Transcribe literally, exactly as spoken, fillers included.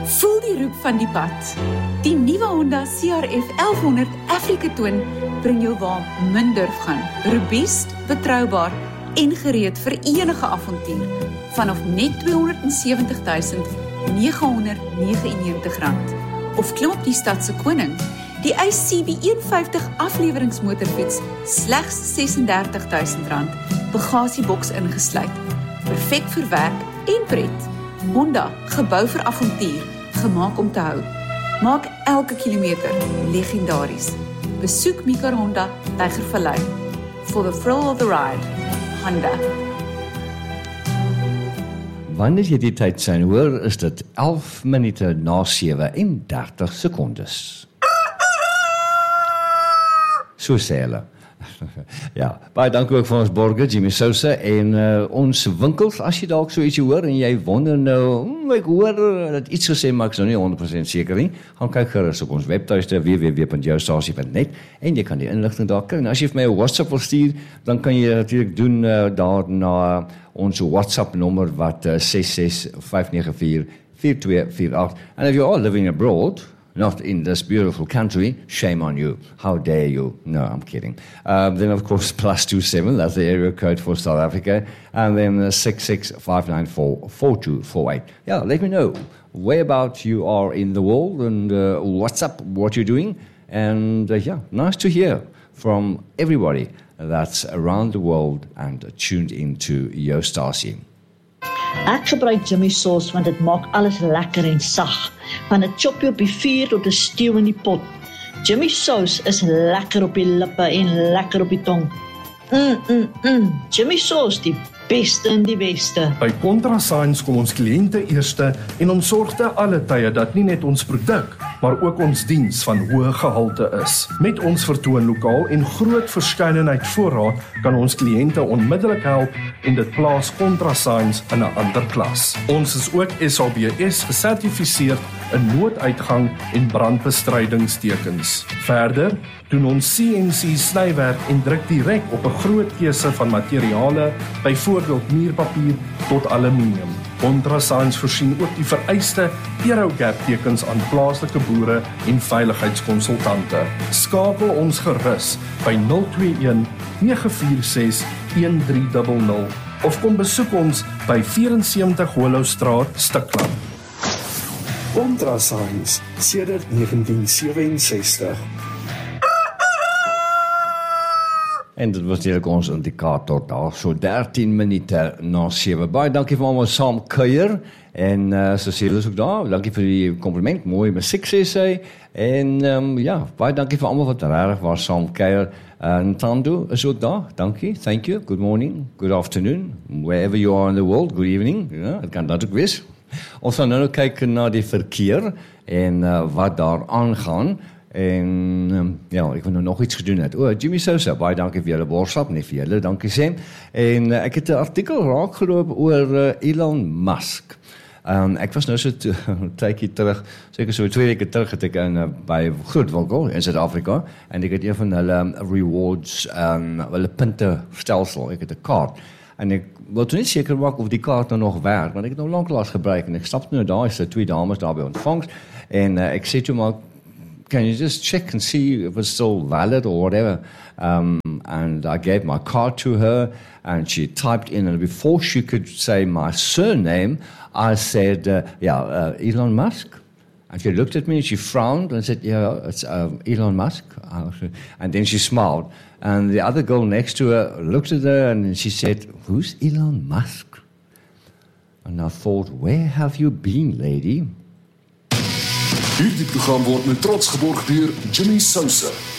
Voel die roep van die pad. Die nuwe Honda C R F elfhonderd Africa Twin bring jou waar min durf gaan. Robuust, betroubaar en gereed vir enige avontuur. Vanaf net tweehonderd sewentig tuisend negahonderd negenennegentig rand. Of klim op die stadse koning. Die I C B een vyftig afleweringsmotorfiets slegs sesendertig duisend rand. Bagasieboks ingesluit. Perfek vir werk en pret. Honda, gebou vir avontuur, gemaak om te hou. Maak elke kilometer legendaries. Besoek Mika Honda, Tygervallei. For the thrill of the ride. Honda. Wanneer jy die tyd zijn hoor, is dit elf minute na sewe en dertig sekondes. So sê hulle. Ja, baie dankie ook vir ons borger, Jimmy Sousa, en uh, ons winkels, as jy dalk so ietsie hoor, en jy wonder nou, hmm, ek hoor dat iets gesê, maar ek is nou nie honderd persent seker nie, gaan kyk gerus op ons webtuiste, w w w punt jou stasie punt net, en jy kan die inligting daar kry, en as jy vir my 'n WhatsApp wil stuur, dan kan jy natuurlijk doen uh, daar na ons WhatsApp nommer, wat uh, ses ses vyf nege vier vier twee vier agt, and if you are living abroad, not in this beautiful country, shame on you. How dare you? No, I'm kidding. Um, then, of course, plus two seven, that's the area code for South Africa. And then uh, six six five nine four four two four eight. Yeah, let me know whereabouts you are in the world and uh, what's up, what you're doing. And uh, yeah, nice to hear from everybody that's around the world and tuned into Jou Stasie. Ek gebruik Jimmy sauce want dit maak alles lekker en sag. Van 'n choppie op die vuur tot 'n stew in die pot. Jimmy sauce is lekker op die lippe en lekker op die tong. Mm, mm, mm. Jimmy sauce, die beste in die beste. By Contra Science kom ons kliënte eerste en ons sorg te alle tye dat nie net ons produk, maar ook ons diens van hoë gehalte is. Met ons vertoonlokaal en groot verskeidenheid voorraad kan ons kliënte onmiddellik help en dit plaas Contra Science in 'n ander klas. Ons is ook S A B S gesertifiseer in nooduitgang en brandbestrydingstekens. Verder doen ons C N C snywerk en druk direk op 'n groot keuse van materiale, byvoorbeeld muurpapier tot aluminium. Contra Science voorsien ook die vereiste Aerogap tekens aan plaaslike boere en veiligheidskonsultante. Skakel ons gerus by nul twee een nege vier ses een drie nul nul of kom besoek ons by vierentsewentig Hollowstraat, Stikland. Contra Science, sedert negentien sewenses-sestig. En dit was natuurlijk ons indikator daar, so dertien minute na sewe. Baie dankie vir almal saam kuier, en uh, Cecile is ook daar, dankie vir die compliment, mooi musiek sê sy, en um, ja, baie dankie vir almal wat regtig was saam kuier. Uh, Ntando is ook daar, dankie, thank you, good morning, good afternoon, wherever you are in the world, good evening, ja, het kan dat ook wees. Ons gaan nou kyk na die verkeer, en uh, wat daar aangaan. En um, ja, ek wil nou nog iets gedoen het. O, Jimmy Sousa, baie dankie vir julle boodskap, nie vir julle, dankie sê. En uh, ek het 'n artikel raakgeloop oor uh, Elon Musk. Um, ek was nou so 'n tydjie terug, seker so twee weke terug het ek in uh, by groot winkel in Suid-Afrika, en ek het een van hulle um, rewards, um, hulle punte stelsel, ek het 'n kaart. En ek wil toe nie seker maak of die kaart nou nog werk, want ek het nou lanklaas gebruik, en ek stap nou daar, is daar twee dames daar by ontvangs, en uh, ek sê toe maar, can you just check and see if it's still valid or whatever? Um, and I gave my card to her, and she typed in, and before she could say my surname, I said, uh, yeah, uh, Elon Musk. And she looked at me, and she frowned, and said, yeah, it's uh, Elon Musk. And then she smiled. And the other girl next to her looked at her, and she said, who's Elon Musk? And I thought, where have you been, lady? Hierdie program word met trots geborg deur Jimmy Sousa.